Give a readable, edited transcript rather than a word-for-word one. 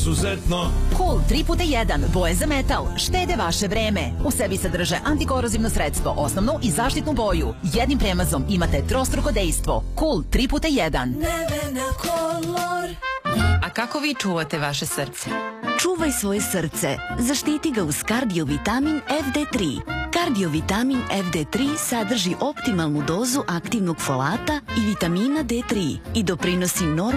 izuzetno. Cool 3x1, boje za metal, štede vaše vreme. U sebi sadrže antikorozivno sredstvo, osnovnu i zaštitnu boju. Jednim premazom imate trostruko dejstvo. Cool 3x1. Nevena Color. A kako vi čuvate vaše srce? Čuvaj svoje srce. Zaštiti ga uz kardiovitamin FD3. Kardiovitamin FD3 sadrži optimalnu dozu aktivnog folata i vitamina D3 i doprinosi normalnom